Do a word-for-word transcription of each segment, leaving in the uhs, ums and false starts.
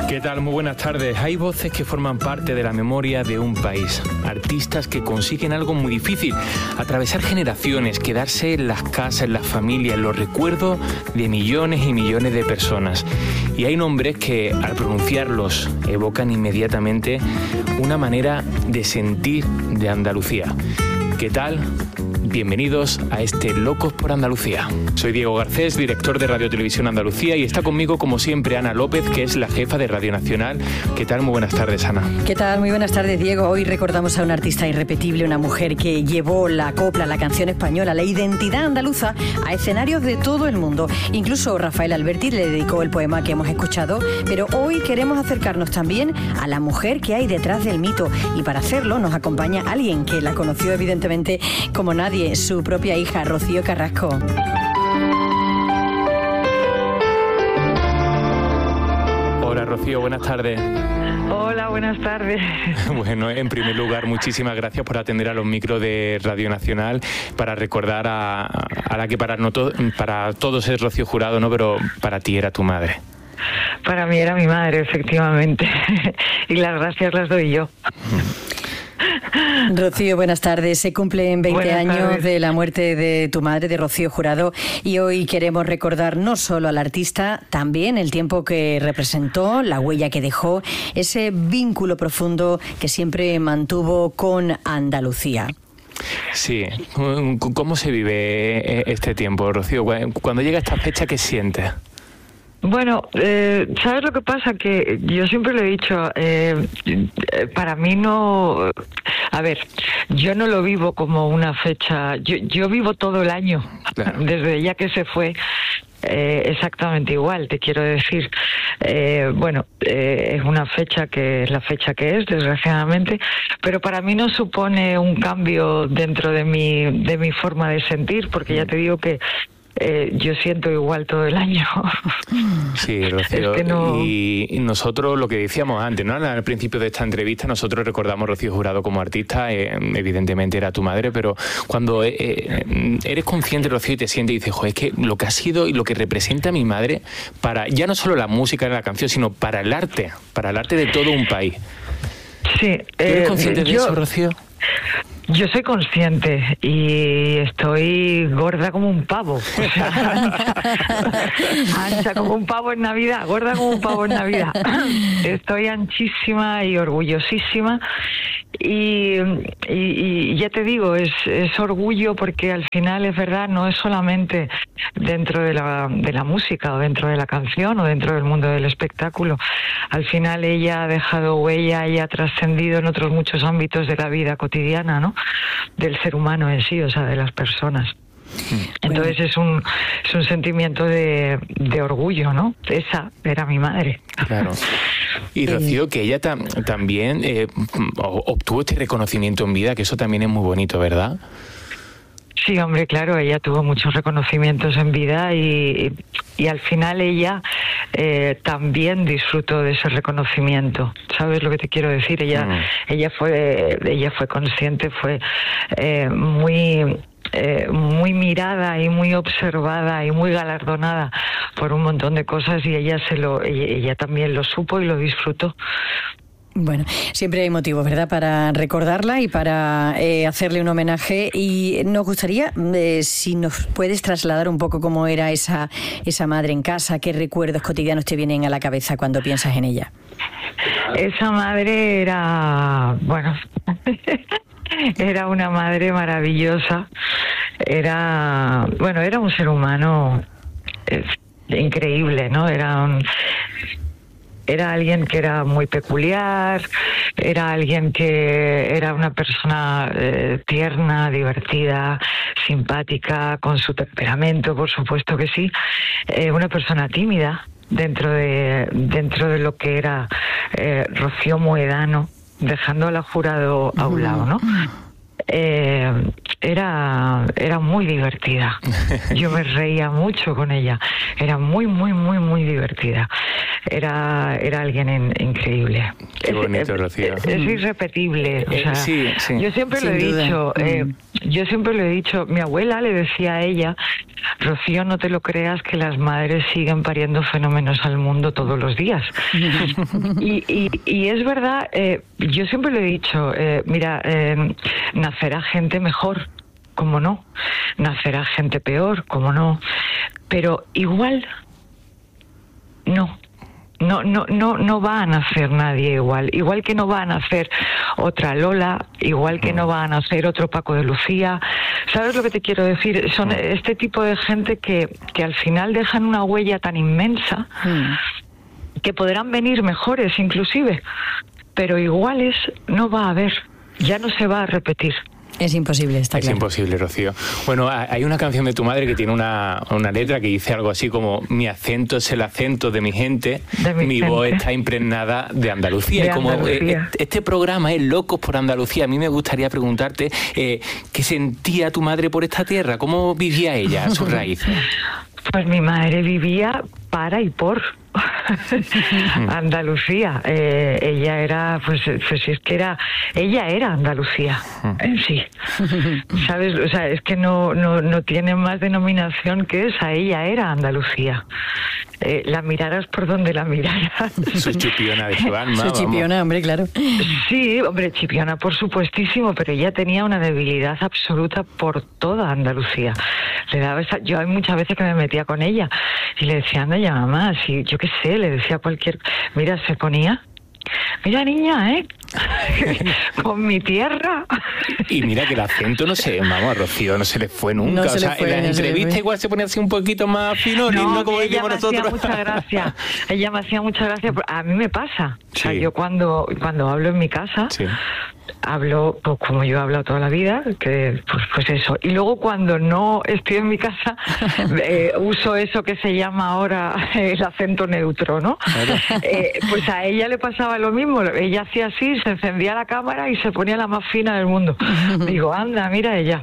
¿Qué tal? Muy buenas tardes. Hay voces que forman parte de la memoria de un país. Artistas que consiguen algo muy difícil: atravesar generaciones, quedarse en las casas, en las familias, en los recuerdos de millones y millones de personas. Y hay nombres que, al pronunciarlos, evocan inmediatamente una manera de sentir de Andalucía. ¿Qué tal? Bienvenidos a este Locos por Andalucía. Soy Diego Garcés, director de Radio Televisión Andalucía, y está conmigo, como siempre, Ana López, que es la jefa de Radio Nacional. ¿Qué tal? Muy buenas tardes, Ana. ¿Qué tal? Muy buenas tardes, Diego. Hoy recordamos a una artista irrepetible, una mujer que llevó la copla, la canción española, la identidad andaluza a escenarios de todo el mundo. Incluso Rafael Alberti le dedicó el poema que hemos escuchado, pero hoy queremos acercarnos también a la mujer que hay detrás del mito, y para hacerlo nos acompaña alguien que la conoció evidentemente como nadie, su propia hija, Rocío Carrasco. Hola, Rocío, buenas tardes. Hola, buenas tardes. Bueno, en primer lugar, muchísimas gracias por atender a los micros de Radio Nacional para recordar a, a la que para, no to, para todos es Rocío Jurado, ¿no? Pero para ti era tu madre. Para mí era mi madre, efectivamente. Y las gracias las doy yo. Rocío, buenas tardes. Se cumplen veinte buenas años tardes. de la muerte de tu madre, de Rocío Jurado, y hoy queremos recordar no solo al artista, también el tiempo que representó, la huella que dejó, ese vínculo profundo que siempre mantuvo con Andalucía. Sí. ¿Cómo se vive este tiempo, Rocío? Cuando llega esta fecha, ¿qué sientes? Bueno, eh, ¿sabes lo que pasa? Que yo siempre lo he dicho, eh, para mí no... A ver, yo no lo vivo como una fecha, yo, yo vivo todo el año, claro. Desde ya que se fue. Eh, exactamente igual, te quiero decir. Eh, bueno, eh, es una fecha que es la fecha que es, desgraciadamente, pero para mí no supone un cambio dentro de mi, de mi forma de sentir, porque ya te digo que Eh, yo siento igual todo el año. Sí, Rocío. Es que no... Y nosotros, lo que decíamos antes, ¿no? Al principio de esta entrevista, nosotros recordamos a Rocío Jurado como artista, eh, evidentemente era tu madre, pero cuando eh, eres consciente, Rocío, y te sientes y dices, joder, es que lo que ha sido y lo que representa a mi madre para, ya no solo la música de la canción, sino para el arte, para el arte de todo un país. Sí. ¿Tú eres eh, consciente de yo... eso, Rocío? Yo soy consciente y estoy gorda como un pavo, o sea, ancha como un pavo en Navidad, gorda como un pavo en Navidad. Estoy anchísima y orgullosísima y, y, y ya te digo, es, es orgullo porque al final es verdad, no es solamente dentro de la, de la música o dentro de la canción o dentro del mundo del espectáculo. Al final ella ha dejado huella y ha trascendido en otros muchos ámbitos de la vida cotidiana, ¿no? Del ser humano en sí, o sea, de las personas. Entonces bueno. es un es un sentimiento de, de orgullo, ¿no? Esa era mi madre. Claro. Y Rocío, que ella tam, también eh, obtuvo este reconocimiento en vida, que eso también es muy bonito, ¿verdad? Sí, hombre, claro, ella tuvo muchos reconocimientos en vida y, y al final ella eh, también disfrutó de ese reconocimiento. ¿Sabes lo que te quiero decir? Ella, mm. ella fue, ella fue consciente, fue eh, muy, eh, muy mirada y muy observada y muy galardonada por un montón de cosas y ella se lo, ella, ella también lo supo y lo disfrutó. Bueno, siempre hay motivos, ¿verdad?, para recordarla y para eh, hacerle un homenaje. Y nos gustaría, eh, si nos puedes trasladar un poco cómo era esa, esa madre en casa, qué recuerdos cotidianos te vienen a la cabeza cuando piensas en ella. Esa madre era, bueno, era una madre maravillosa. Era, bueno, era un ser humano eh, increíble, ¿no? Era un... Era alguien que era muy peculiar, era alguien que era una persona eh, tierna, divertida, simpática, con su temperamento, por supuesto que sí, eh, una persona tímida dentro de dentro de lo que era eh, Rocío Mohedano, dejando a la Jurado a un lado, ¿no? Eh, era era muy divertida. Yo me reía mucho con ella. Era muy, muy, muy, muy divertida. era, era alguien in, increíble. Qué bonito, es, Rocío. Es, es irrepetible. O sea, sí, sí. Yo siempre Sin lo he duda. dicho, eh, Mm. yo siempre lo he dicho, mi abuela le decía a ella, Rocío, no te lo creas que las madres siguen pariendo fenómenos al mundo todos los días. y, y, y es verdad, eh, yo siempre lo he dicho, eh, mira, eh, nacerá gente mejor, cómo no, nacerá gente peor, cómo no, pero igual no. No, no, no, no va a nacer nadie igual. Igual que no va a nacer otra Lola, igual que no va a nacer otro Paco de Lucía. ¿Sabes lo que te quiero decir? Son este tipo de gente que, que al final dejan una huella tan inmensa que podrán venir mejores inclusive, pero iguales no va a haber. Ya no se va a repetir. Es imposible, está Es claro. imposible, Rocío. Bueno, hay una canción de tu madre que tiene una, una letra que dice algo así como: mi acento es el acento de mi gente, De mi mi gente. voz está impregnada de Andalucía. De Y como Andalucía. eh, este programa es Locos por Andalucía, a mí me gustaría preguntarte eh, ¿qué sentía tu madre por esta tierra? ¿Cómo vivía ella a sus raíces? Pues mi madre vivía para y por Andalucía. Eh, ella era, pues, pues es que era, ella era Andalucía en sí. ¿Sabes? O sea, es que no, no, no tiene más denominación que esa. Ella era Andalucía. Eh, la miraras por donde la miraras. Su chipiona de su alma. Su vamos. chipiona, hombre, claro. Sí, hombre, chipiona por supuestísimo, pero ella tenía una debilidad absoluta por toda Andalucía. Le daba esa, yo hay muchas veces que me metía con ella y le decía, anda ya mamá, si yo qué sé, le decía cualquier, mira, se ponía, mira niña, ¿eh? Con mi tierra. Y mira que el acento no se, vamos, a Rocío no se le fue nunca. No o se le sea, fue, en las no se le entrevistas fue. igual se pone así un poquito más fino, lindo, como ella decimos me hacía nosotros. mucha gracia. Ella me hacía mucha gracia. A mí me pasa. O sea, Sí. yo cuando, cuando hablo en mi casa, Sí. hablo pues, como yo he hablado toda la vida, que pues, pues eso. Y luego cuando no estoy en mi casa, eh, uso eso que se llama ahora el acento neutro, ¿no? Eh, pues a ella le pasaba lo mismo. Ella hacía así, se encendía la cámara y se ponía la más fina del mundo. Digo, anda, mira ella.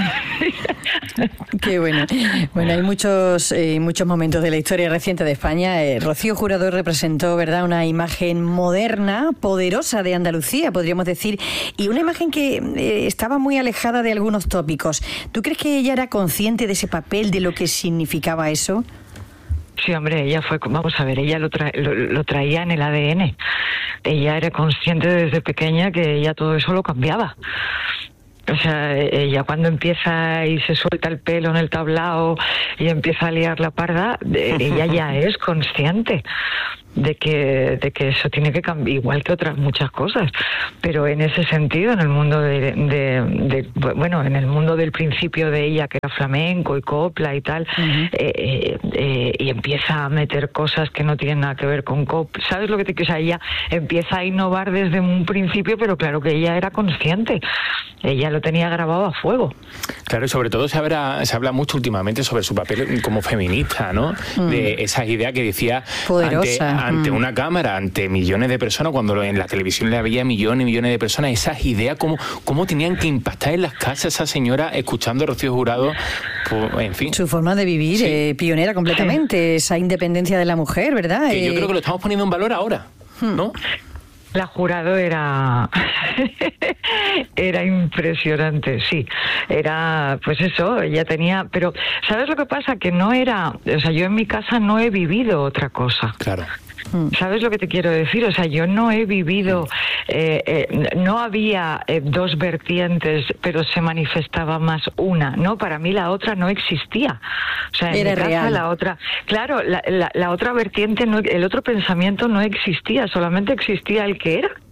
Qué bueno. Bueno, hay muchos eh, muchos momentos de la historia reciente de España. Eh, Rocío Jurado representó, ¿verdad?, una imagen moderna, poderosa de Andalucía, podríamos decir, y una imagen que eh, estaba muy alejada de algunos tópicos. ¿Tú crees que ella era consciente de ese papel, de lo que significaba eso? Sí, hombre, ella fue, vamos a ver, ella lo, tra lo, lo traía en el A D N. Ella era consciente desde pequeña que ella todo eso lo cambiaba. O sea, ella cuando empieza y se suelta el pelo en el tablao y empieza a liar la parda, ella ya es consciente de que de que eso tiene que cambiar, igual que otras muchas cosas, pero en ese sentido, en el mundo de, de, de bueno, en el mundo del principio de ella, que era flamenco y copla y tal, uh-huh. eh, eh, y empieza a meter cosas que no tienen nada que ver con copla, ¿sabes lo que te quiero? O sea, ella empieza a innovar desde un principio, pero claro que ella era consciente, ella lo tenía grabado a fuego. Claro, y sobre todo se habla, se habla mucho últimamente sobre su papel como feminista, ¿no? Mm. De esas ideas que decía poderosa. ante, ante mm. una cámara, ante millones de personas, cuando en la televisión le había millones y millones de personas, esas ideas, cómo, cómo tenían que impactar en las casas esa señora escuchando a Rocío Jurado, pues, en fin. Su forma de vivir, sí. eh, pionera completamente, sí. Esa independencia de la mujer, ¿verdad? Que eh... yo creo que lo estamos poniendo en valor ahora, ¿no? La Jurado era era impresionante, sí. Era, pues eso, ella tenía... Pero, ¿sabes lo que pasa? Que no era... O sea, yo en mi casa no he vivido otra cosa. Claro. ¿Sabes lo que te quiero decir? O sea, yo no he vivido... Eh, eh, no había eh, dos vertientes, pero se manifestaba más una, ¿no? Para mí la otra no existía. O sea, en era mi casa real. La otra... Claro, la, la, la otra vertiente, no, el otro pensamiento no existía, solamente existía el que era.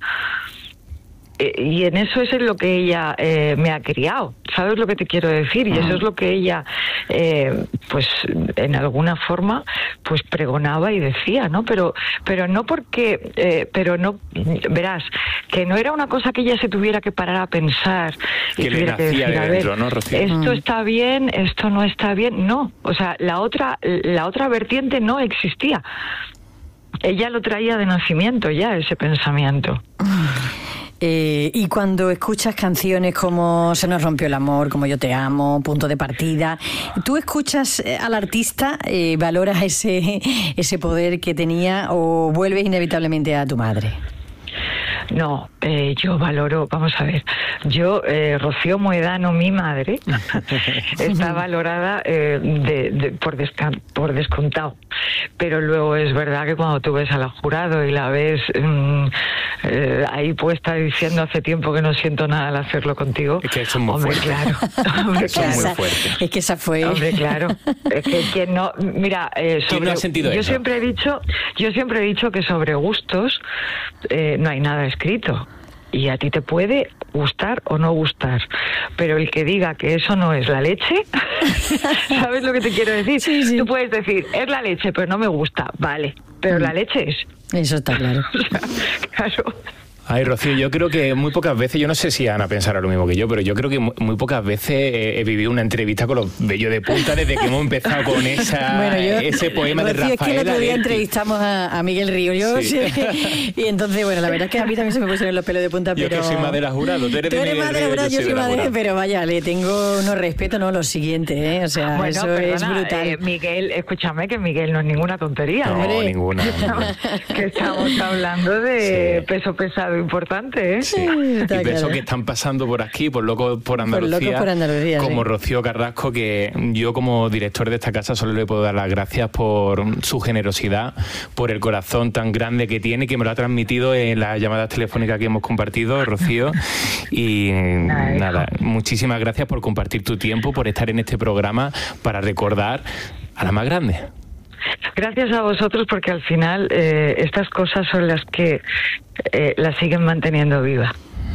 Y en eso es en lo que ella eh, me ha criado, ¿sabes lo que te quiero decir? Y eso es lo que ella, eh, pues en alguna forma, pues pregonaba y decía, ¿no? Pero, pero no porque, eh, pero no, verás, que no era una cosa que ella se tuviera que parar a pensar y que tuviera le que decir, de a dentro, ver, ¿no, Rocío? esto Mm. está bien, esto no está bien, no, o sea, la otra, la otra vertiente no existía. Ella lo traía de nacimiento ya, ese pensamiento. Eh, y cuando escuchas canciones como Se nos rompió el amor, como Yo te amo, Punto de partida, ¿tú escuchas al artista, eh, valoras ese, ese poder que tenía o vuelves inevitablemente a tu madre? No, eh, yo valoro, vamos a ver, yo, eh, Rocío Moedano, mi madre, está valorada eh, de, de, por, desca- por descontado, pero luego es verdad que cuando tú ves a la jurado y la ves mmm, eh, ahí puesta diciendo hace tiempo que no siento nada al hacerlo contigo, es que eso es muy hombre, fuerte. claro, hombre, eso claro. es muy fuerte. Es que esa fue... Hombre, claro, es que quien no, mira, eh, sobre, ¿quién no ha sentido yo eso? siempre he dicho, yo siempre he dicho que sobre gustos eh, no hay nada escrito. Y a ti te puede gustar o no gustar, pero el que diga que eso no es la leche, ¿sabes lo que te quiero decir? Sí, sí. Tú puedes decir, es la leche, pero no me gusta, vale, pero mm. la leche es. Eso está claro. O sea, claro. Ay, Rocío, yo creo que muy pocas veces, yo no sé si Ana pensará lo mismo que yo, pero yo creo que muy, muy pocas veces he, he vivido una entrevista con los vellos de punta desde que hemos empezado con esa, bueno, yo, ese poema Rocío, de Rafael. Es que el otro día entrevistamos a, a Miguel Río, yo sí. sí, y entonces, bueno, la verdad es que a mí también se me pusieron los pelos de punta, yo pero... Yo que soy madera jurado, tú eres, tú eres de Miguel madera Río, jurado, yo, yo soy madera, jurado. pero vaya, le tengo unos respeto, no, lo siguiente, ¿eh? O sea, bueno, eso perdona, es brutal. Eh, Miguel, escúchame que Miguel no es ninguna tontería. No, ¿eh? ninguna. Que estamos, que estamos hablando de sí. peso pesado importante, ¿eh? Sí. Y pienso que están pasando por aquí, por locos por Andalucía, por locos por Andalucía como sí. Rocío Carrasco, que yo como director de esta casa solo le puedo dar las gracias por su generosidad, por el corazón tan grande que tiene, que me lo ha transmitido en las llamadas telefónicas que hemos compartido, Rocío. Y Ay, nada, muchísimas gracias por compartir tu tiempo, por estar en este programa para recordar a la más grande. Gracias a vosotros, porque al final eh, estas cosas son las que eh, la siguen manteniendo viva.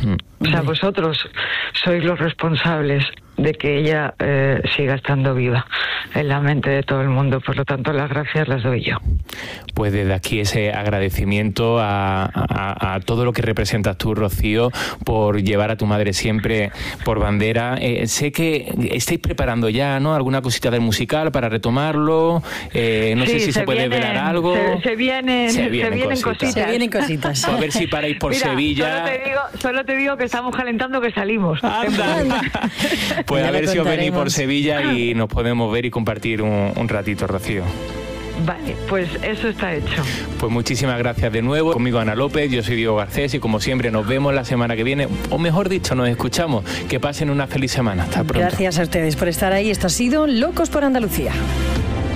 O sea, vosotros sois los responsables de que ella eh, siga estando viva en la mente de todo el mundo. Por lo tanto, las gracias las doy yo. Pues desde aquí ese agradecimiento a, a, a todo lo que representas tú, Rocío, por llevar a tu madre siempre por bandera. Eh, sé que estáis preparando ya, ¿no?, alguna cosita del musical para retomarlo. Eh, no sí, sé si se, se puede vienen, velar algo. Se, se vienen, se vienen, se vienen cositas. cositas. Se vienen cositas. A ver si paráis por Mira, Sevilla. Solo te, digo, solo te digo que estamos calentando que salimos. Anda. Pues ya a ver si os venís por Sevilla y nos podemos ver y compartir un, un ratito, Rocío. Vale, pues eso está hecho. Pues muchísimas gracias de nuevo. Conmigo Ana López, yo soy Diego Garcés y como siempre nos vemos la semana que viene, o mejor dicho, nos escuchamos. Que pasen una feliz semana. Hasta pronto. Gracias a ustedes por estar ahí. Esto ha sido Locos por Andalucía.